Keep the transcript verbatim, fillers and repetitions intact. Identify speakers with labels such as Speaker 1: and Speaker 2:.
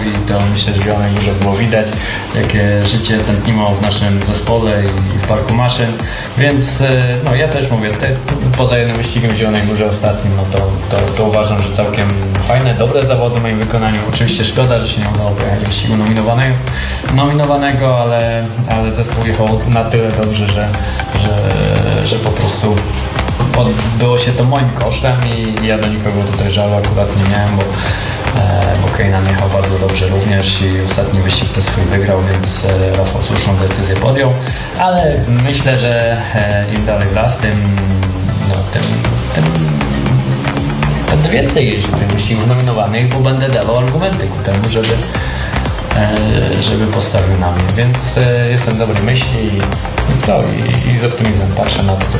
Speaker 1: zespołowi, to myślę, że w Zielonej Górze było widać, jakie życie tętniło w naszym zespole i w parku maszyn, więc no ja też mówię, te, poza jednym wyścigiem w Zielonej Górze ostatnim, no to, to, to uważam, że całkiem fajne, dobre zawody w moim wykonaniu. Oczywiście szkoda, że się nie udało pojechać wyścigu nominowanego, nominowanego ale, ale zespół jechał na tyle dobrze, że, że, że po prostu odbyło się to moim kosztem i ja do nikogo tutaj żalu akurat nie miałem, bo, e, bo Kejnan jechał bardzo dobrze również i ostatni wyścig te swój wygrał, więc e, Rafał słuszną decyzję podjął, ale myślę, że e, im dalej w las, tym, no, tym, tym będę więcej jeździł tych wyścigów nominowanych, bo będę dawał argumenty ku temu, żeby żeby postawił na mnie, więc jestem dobrej myśli i, i co, I, i z optymizmem patrzę na to, co